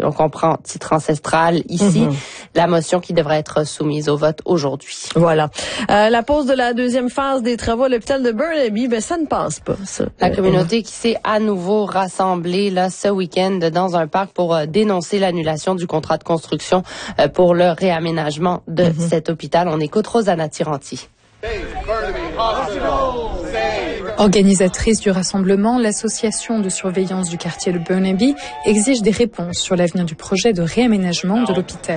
on comprend titre ancestral ici, la motion qui devrait être soumise au vote aujourd'hui. Voilà. La pause de la deuxième phase des travaux à l'hôpital de Burnaby, ça ne passe pas, ça. La communauté qui s'est à nouveau rassemblée là ce week-end dans un parc pour dénoncer l'annulation du contrat de construction pour le réaménagement de cet hôpital. On écoute Rosanna Tiranti. Organisatrice du rassemblement, l'association de surveillance du quartier de Burnaby exige des réponses sur l'avenir du projet de réaménagement de l'hôpital.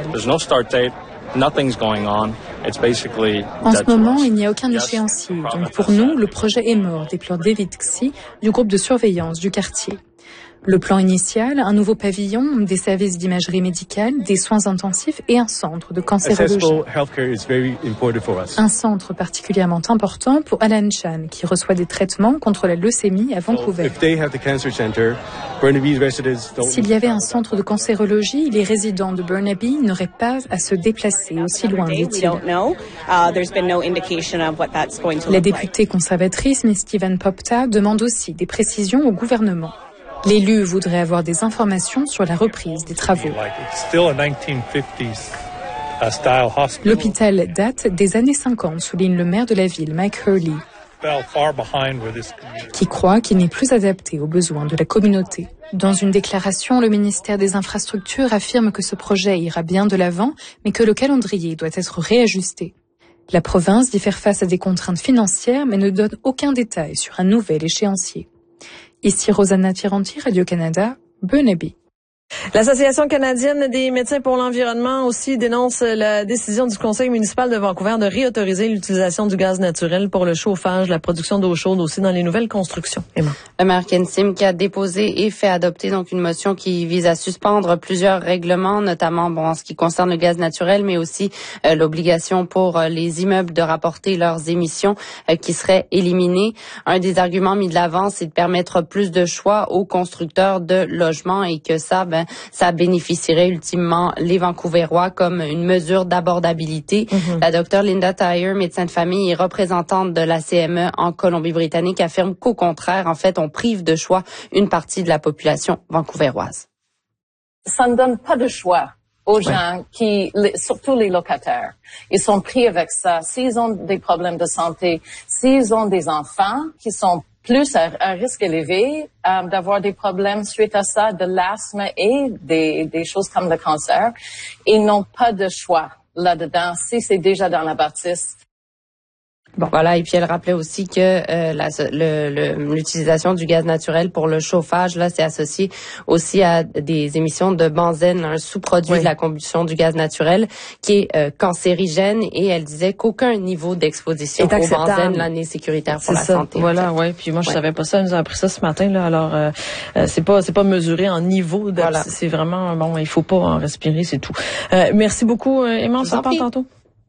En ce moment, il n'y a aucun échéancier. Donc pour nous, le projet est mort, déplore David Xi du groupe de surveillance du quartier. Le plan initial, un nouveau pavillon, des services d'imagerie médicale, des soins intensifs et un centre de cancérologie. Un centre particulièrement important pour Alan Chan, qui reçoit des traitements contre la leucémie à Vancouver. S'il y avait un centre de cancérologie, les résidents de Burnaby n'auraient pas à se déplacer aussi loin, dit-il. La députée conservatrice Miss Stephen Popta demande aussi des précisions au gouvernement. L'élu voudrait avoir des informations sur la reprise des travaux. L'hôpital date des années 50, souligne le maire de la ville, Mike Hurley, qui croit qu'il n'est plus adapté aux besoins de la communauté. Dans une déclaration, le ministère des Infrastructures affirme que ce projet ira bien de l'avant, mais que le calendrier doit être réajusté. La province dit faire face à des contraintes financières, mais ne donne aucun détail sur un nouvel échéancier. Ici Rosanna Tiranti, Radio-Canada, Burnaby. L'Association canadienne des médecins pour l'environnement aussi dénonce la décision du Conseil municipal de Vancouver de réautoriser l'utilisation du gaz naturel pour le chauffage, la production d'eau chaude aussi dans les nouvelles constructions. Emma. Le maire Ken Sim qui a déposé et fait adopter donc une motion qui vise à suspendre plusieurs règlements, notamment en ce qui concerne le gaz naturel, mais aussi l'obligation pour les immeubles de rapporter leurs émissions qui seraient éliminées. Un des arguments mis de l'avant, c'est de permettre plus de choix aux constructeurs de logements et que ça bénéficierait ultimement les Vancouverois comme une mesure d'abordabilité. La docteure Linda Tyre, médecin de famille et représentante de la CME en Colombie-Britannique, affirme qu'au contraire, en fait, on prive de choix une partie de la population vancouveroise. Ça ne donne pas de choix aux gens surtout les locataires. Ils sont pris avec ça. S'ils ont des problèmes de santé, s'ils ont des enfants qui sont plus à risque élevé d'avoir des problèmes suite à ça, de l'asthme et des choses comme le cancer. Ils n'ont pas de choix là-dedans si c'est déjà dans la bâtisse. Bon. Voilà, et puis elle rappelait aussi que l'utilisation du gaz naturel pour le chauffage, là, c'est associé aussi à des émissions de benzène, un sous-produit de la combustion du gaz naturel qui est cancérigène, et elle disait qu'aucun niveau d'exposition au benzène là n'est sécuritaire pour la santé. Voilà, ouais. Puis moi je savais pas ça, nous avons appris ça ce matin là. Alors c'est pas mesuré en niveau, c'est vraiment bon, il faut pas en respirer, c'est tout. Merci beaucoup Emma, on se reparle tantôt.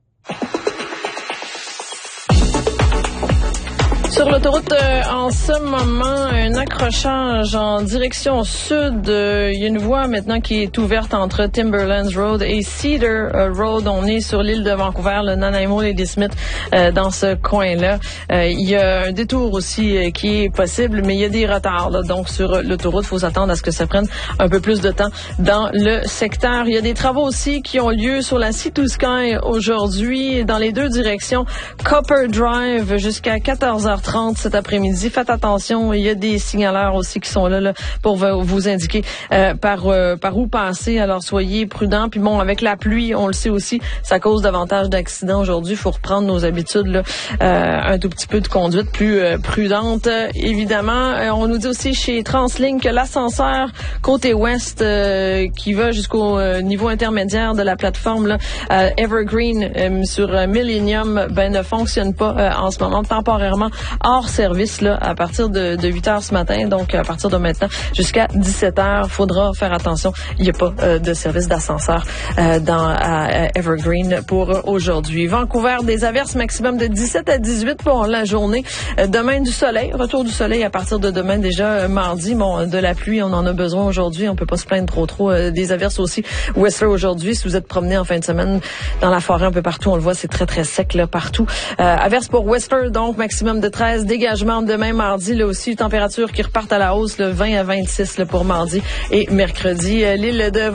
Sur l'autoroute, en ce moment, un accrochage en direction sud. Il y a une voie maintenant qui est ouverte entre Timberlands Road et Cedar Road. On est sur l'île de Vancouver, le Nanaimo, Lady Smith, dans ce coin-là. Il y a un détour aussi qui est possible, mais il y a des retards. Là. Donc, sur l'autoroute, il faut s'attendre à ce que ça prenne un peu plus de temps dans le secteur. Il y a des travaux aussi qui ont lieu sur la Sea to Sky aujourd'hui, dans les deux directions. Copper Drive jusqu'à 14h30 cet après-midi. Faites attention, il y a des signaleurs aussi qui sont là pour vous indiquer par où passer. Alors soyez prudents. Puis bon, avec la pluie, on le sait aussi, ça cause davantage d'accidents aujourd'hui. Il faut reprendre nos habitudes là, un tout petit peu de conduite plus prudente. Évidemment, on nous dit aussi chez Translink que l'ascenseur côté ouest qui va jusqu'au niveau intermédiaire de la plateforme là, Evergreen sur Millennium ne fonctionne pas en ce moment temporairement hors service là à partir de 8h ce matin, donc à partir de maintenant jusqu'à 17h, faudra faire attention, il n'y a pas de service d'ascenseur à Evergreen pour aujourd'hui. Vancouver, des averses maximum de 17 à 18 pour la journée. Demain du soleil, retour du soleil à partir de demain déjà mardi. Bon, de la pluie, on en a besoin aujourd'hui, on peut pas se plaindre trop. Des averses aussi Whistler aujourd'hui, si vous êtes promené en fin de semaine dans la forêt un peu partout, on le voit, c'est très très sec là partout. Averses pour Whistler, donc maximum de 13. Dégagement demain mardi, là aussi, température qui repartent à la hausse, le 20 à 26 là, pour mardi et mercredi. L'île de